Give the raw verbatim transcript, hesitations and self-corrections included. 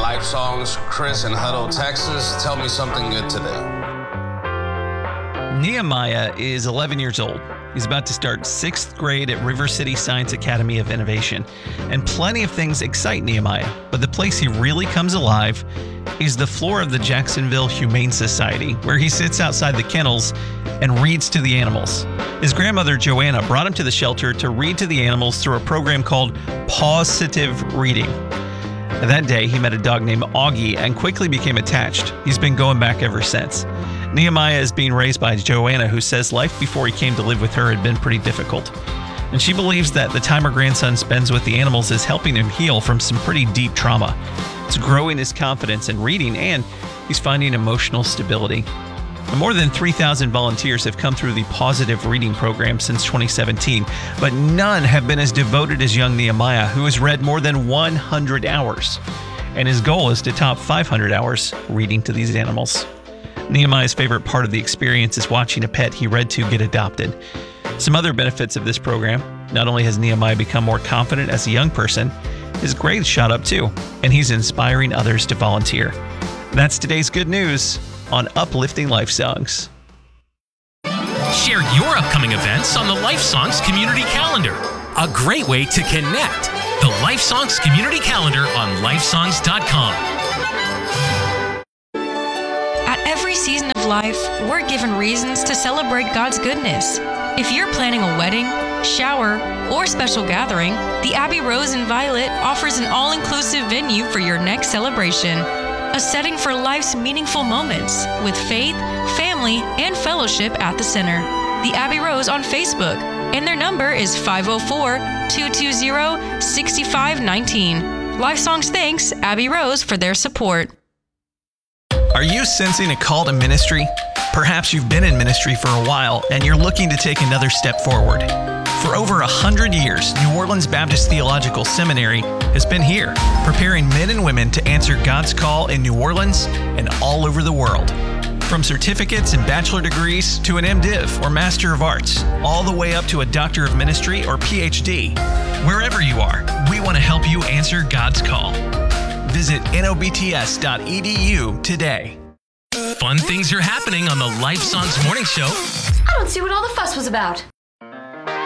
Life Songs. Chris in Hutto, Texas. Tell me something good today. Nehemiah is eleven years old. He's about to start sixth grade at River City Science Academy of Innovation. And plenty of things excite Nehemiah, but the place he really comes alive is the floor of the Jacksonville Humane Society, where he sits outside the kennels and reads to the animals. His grandmother, Joanna, brought him to the shelter to read to the animals through a program called Positive Reading. That day, he met a dog named Augie and quickly became attached. He's been going back ever since. Nehemiah is being raised by Joanna, who says life before he came to live with her had been pretty difficult. And she believes that the time her grandson spends with the animals is helping him heal from some pretty deep trauma. It's growing his confidence in reading, and he's finding emotional stability. More than three thousand volunteers have come through the Positive Reading program since twenty seventeen, but none have been as devoted as young Nehemiah, who has read more than one hundred hours. And his goal is to top five hundred hours reading to these animals. Nehemiah's favorite part of the experience is watching a pet he read to get adopted. Some other benefits of this program: not only has Nehemiah become more confident as a young person, his grades shot up too, and he's inspiring others to volunteer. That's today's good news on Uplifting Life Songs. Share your upcoming events on the Life Songs Community Calendar. A great way to connect. The Life Songs Community Calendar on life songs dot com. At every season of life, we're given reasons to celebrate God's goodness. If you're planning a wedding, shower, or special gathering, the Abbey Rose in Violet offers an all-inclusive venue for your next celebration. A setting for life's meaningful moments with faith, family, and fellowship at the center. The Abbey Rose on Facebook, and their number is five oh four, two two zero, six five one nine. Life Songs thanks Abbey Rose for their support. Are you sensing a call to ministry? Perhaps you've been in ministry for a while and you're looking to take another step forward. For over a hundred years, New Orleans Baptist Theological Seminary has been here, preparing men and women to answer God's call in New Orleans and all over the world. From certificates and bachelor degrees to an MDiv or Master of Arts, all the way up to a Doctor of Ministry or P H D. Wherever you are, we want to help you answer God's call. Visit N O B T S dot E D U today. Fun things are happening on the Life Songs Morning Show. I don't see what all the fuss was about.